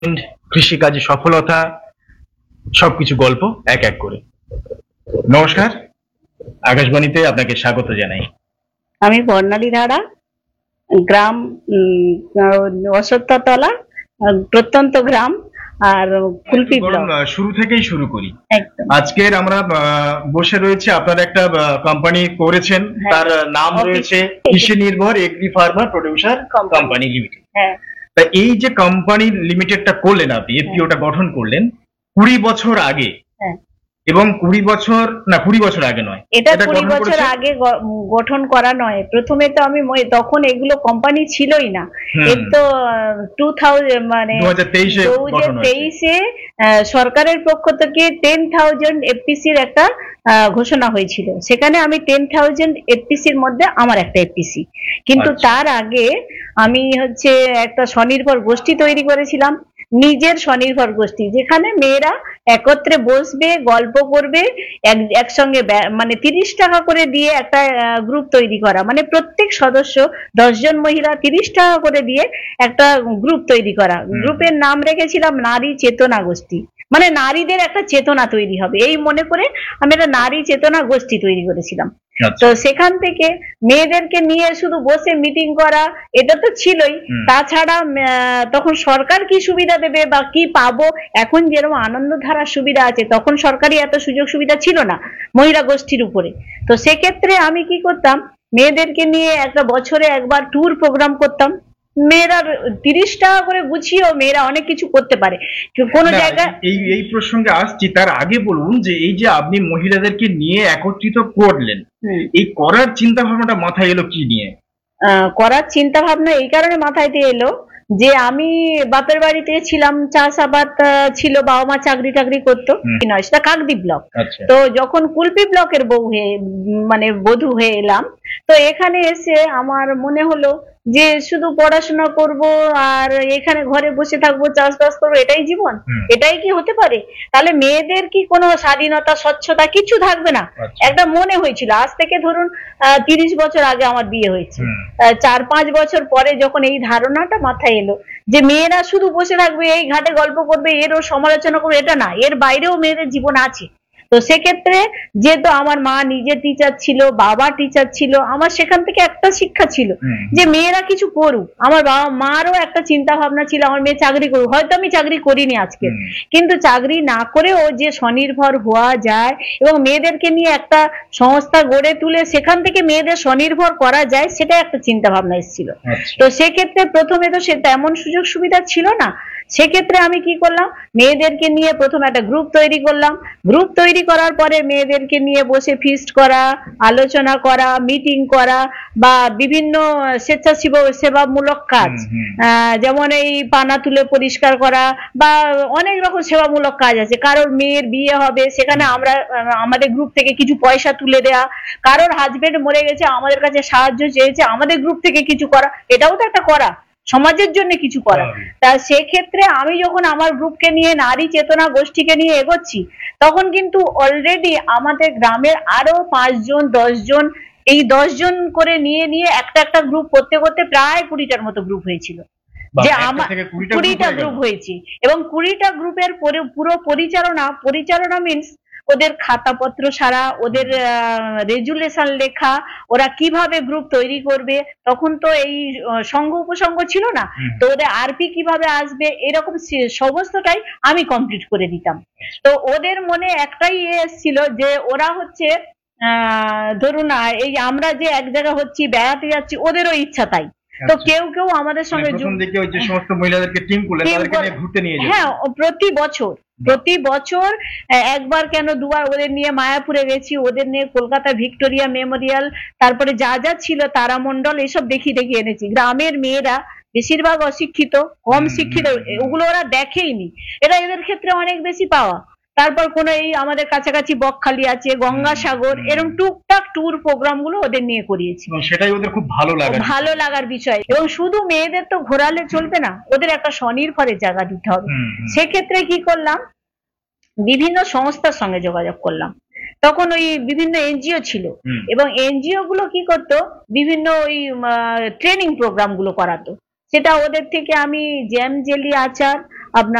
কৃষিকাজে সফলতা, সবকিছু গল্প এক এক করে। নমস্কার, আকাশবাণীতে আপনাকে স্বাগত জানাই। আমি বর্ণালী ধারা, গ্রাম অশ্বত্থতলা, প্রত্যন্ত গ্রাম, আর কুলপি ব্লক। শুরু থেকেই শুরু করি। একদম। আজকের আমরা বসে রয়েছে, আপনারা একটা কোম্পানি করেছেন, তার নাম রয়েছে কৃষি নির্ভর agri farmer producer company limited. হ্যাঁ। তা এই যে কোম্পানি লিমিটেডটা করলেন, আপনি এফপিওটা গঠন করলেন 20 বছর আগে। হ্যাঁ। এবং 20 বছর আগে নয়, এটা 20 বছর আগে গঠন করা নয়। প্রথমে তো আমি তখন এগুলো কোম্পানি ছিলই না। এর তো 2000 মানে 2023-এ সরকারের পক্ষ থেকে 10,000 এফপিসির একটা ঘোষণা হয়েছিল। সেখানে আমি 10,000 এফপিসির মধ্যে আমার একটা এফপিসি। কিন্তু তার আগে আমি একটা স্বনির্ভর গোষ্ঠী তৈরি করেছিলাম, নিজের স্বনির্ভর গোষ্ঠী, যেখানে মেয়েরা একত্রে বসবে, গল্প করবে, একসঙ্গে মানে 30 টাকা করে দিয়ে একটা গ্রুপ তৈরি করা, মানে প্রত্যেক সদস্য 10 জন মহিলা 30 টাকা করে দিয়ে একটা গ্রুপ তৈরি করা। গ্রুপের নাম রেখেছিলাম নারী চেতনা গোষ্ঠী, মানে নারীদের একটা চেতনা তৈরি হবে এই মনে করে আমি একটা নারী চেতনা গোষ্ঠী তৈরি করেছিলাম। তো সেখান থেকে মেয়েদেরকে নিয়ে শুধু বসে মিটিং করা, এটা তো ছিলই। তাছাড়া তখন সরকার কি সুবিধা দেবে বা কি পাবো, এখন যেরকম আনন্দধারার সুবিধা আছে, তখন সরকারি এত সুযোগ সুবিধা ছিল না মহিলা গোষ্ঠীর উপরে। তো সেক্ষেত্রে আমি কি করতাম, মেয়েদেরকে নিয়ে একটা বছরে একবার ট্যুর প্রোগ্রাম করতাম। মেয়েরা 30 টাকা করে গুছিয়েও মেয়েরা অনেক কিছু করতে পারে কোন জায়গায়। এই প্রসঙ্গে আসছি, তার আগে বলুন যে এই যে আপনি মহিলাদেরকে নিয়ে একত্রিত করলেন, এই করার চিন্তা ভাবনাটা মাথায় এলো কি নিয়ে? করার চিন্তা ভাবনা এই কারণে মাথায় দিয়ে এলো যে আমি বাপের বাড়িতে ছিলাম, চাষাবাদ ছিল, বাবা মা চাকরি টাকরি করতো, নয় সেটা কাকদ্বীপ ব্লক। তো যখন কুলপি ব্লকের মানে বধূ হয়ে এলাম, তো এখানে এসে আমার মনে হলো যে শুধু পড়াশোনা করব আর এখানে ঘরে বসে থাকবো, চাষবাস করবো, এটাই জীবন? এটাই কি হতে পারে? তাহলে মেয়েদের কি কোনো স্বাধীনতা, স্বচ্ছতা কিছু থাকবে না? একটা মনে হয়েছিল। আজ থেকে ধরুন 30 বছর আগে আমার বিয়ে হয়েছে। 4-5 বছর পরে যখন এই ধারণাটা মাথায় এলো যে মেয়েরা শুধু বসে থাকবে, এই ঘাটে গল্প করবে, এরও সমালোচনা করবে, এটা না, এর বাইরেও মেয়েদের জীবন আছে। তো সেক্ষেত্রে যেহেতু আমার মা নিজে টিচার ছিল, বাবা টিচার ছিল, আমার সেখান থেকে একটা শিক্ষা ছিল যে মেয়েরা কিছু করুক। আমার বাবা মারও একটা চিন্তা ভাবনা ছিল আমার মেয়ে চাকরি করুক। হয়তো আমি চাকরি করিনি আজকে, কিন্তু চাকরি না করেও যে স্বনির্ভর হওয়া যায় এবং মেয়েদেরকে নিয়ে একটা সংস্থা গড়ে তুলে সেখান থেকে মেয়েদের স্বনির্ভর করা যায়, সেটা একটা চিন্তা ভাবনা এসেছিল। তো সেক্ষেত্রে প্রথমে তো সে তেমন সুযোগ সুবিধা ছিল না। সেক্ষেত্রে আমি কি করলাম, মেয়েদেরকে নিয়ে প্রথমে একটা গ্রুপ তৈরি করলাম। গ্রুপ তৈরি করার পরে মেয়েদেরকে নিয়ে বসে ফিস্ট করা, আলোচনা করা, মিটিং করা, বা বিভিন্ন সেবামূলক কাজ, যেমন এই পানা তুলে পরিষ্কার করা, বা অনেক রকম সেবামূলক কাজ আছে। কারোর মেয়ের বিয়ে হবে, সেখানে আমরা আমাদের গ্রুপ থেকে কিছু পয়সা তুলে দেয়া, কারোর হাজবেন্ড মরে গেছে, আমাদের কাছে সাহায্য চেয়েছে, আমাদের গ্রুপ থেকে কিছু করা, এটাও তো একটা করা, সমাজের জন্য কিছু করা। তা সেক্ষেত্রে আমি যখন আমার গ্রুপকে নিয়ে, নারী চেতনা গোষ্ঠীকে নিয়ে এগোচ্ছি, তখন কিন্তু অলরেডি আমাদের গ্রামের আরো 5 জন 10 জন, এই 10 জন করে নিয়ে নিয়ে একটা গ্রুপ করতে করতে প্রায় 20টার মতো গ্রুপ হয়েছিল। যে আমার 20টা গ্রুপ হয়েছে, এবং 20টা গ্রুপের পুরো পরিচালনা মিনস ওদের খাতাপত্র সারা, ওদের রেজুলেশন লেখা, ওরা কিভাবে গ্রুপ তৈরি করবে, তখন তো এই সংঘ উপসংঘ ছিল না, তো ওদের আরপি কিভাবে আসবে, এরকম সমস্তটাই আমি কমপ্লিট করে দিতাম। তো ওদের মনে একটাই এসেছিল যে ওরা ধরুন এই আমরা যে এক জায়গা হচ্ছি, বেড়াতে যাচ্ছি, ওদেরও ইচ্ছা তাই। তো কেউ কেউ আমাদের সঙ্গে হ্যাঁ, প্রতি বছর একবার কেন দুবার ওদের নিয়ে মায়াপুরে গেছি, ওদের নিয়ে কলকাতা ভিক্টোরিয়া মেমোরিয়াল, তারপরে যা যা ছিল তারামণ্ডল, এসব দেখিয়ে এনেছি। গ্রামের মেয়েরা বেশিরভাগ অশিক্ষিত, কম শিক্ষিত, ওগুলো ওরা দেখেইনি, এটা এদের ক্ষেত্রে অনেক বেশি পাওয়া। তারপর কোন এই আমাদের কাছাকাছি বকখালি আছে, গঙ্গাসাগর, এরকম টুকটাক ট্যুর প্রোগ্রাম গুলো ওদের নিয়ে করিয়েছি। সেটাই ওদের খুব ভালো লাগার বিষয়। এবং শুধু মেয়েদের তো ঘোরালে চলবে না, ওদের একটা স্বনির্ভরের জায়গা দিতে হবে। সেক্ষেত্রে কি করলাম, বিভিন্ন সংস্থার সঙ্গে যোগাযোগ করলাম। তখন ওই বিভিন্ন এনজিও ছিল, এবং এনজিও গুলো কি করতো, বিভিন্ন ওই ট্রেনিং প্রোগ্রাম গুলো করাতো। সেটা ওদের থেকে আমি জ্যাম, জেলি, আচার আপনার